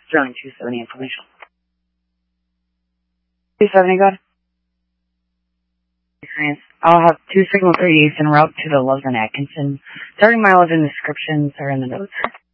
Sterling 270 information. 270, God. Experience. I'll have 2 Signal 38s en route to the Loveland Atkinson. Starting mileage and descriptions are in the notes.